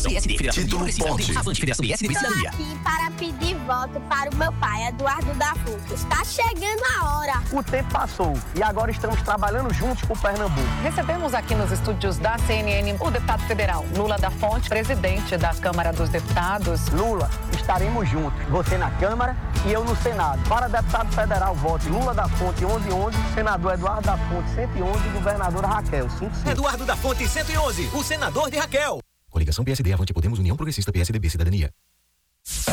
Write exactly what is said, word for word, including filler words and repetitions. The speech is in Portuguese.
P S D, Federação Título Ponte. Avante, Federação P S D, Cidadania. Estou aqui para pedir voto para o meu pai, Eduardo da Fonte. Está chegando a hora. O tempo passou e agora estamos trabalhando juntos por Pernambuco. Recebemos aqui nos estúdios da C N N o deputado federal Lula da Fonte, presidente da Câmara dos Deputados. Lula, estaremos juntos, você na Câmara e eu no Senado. Para deputado federal, vote Lula da Fonte onze onze, senador Eduardo da Fonte cento e onze, governadora Raquel cinco cinco. Eduardo da Fonte cento e onze, o senador de Raquel. Coligação P S D, Avante, Podemos, União Progressista, P S D B, Cidadania.